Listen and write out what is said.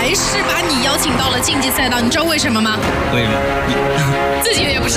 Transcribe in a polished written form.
还是把你邀请到了竞技赛道，你知道为什么吗？ 为什么？ 自己也不知道。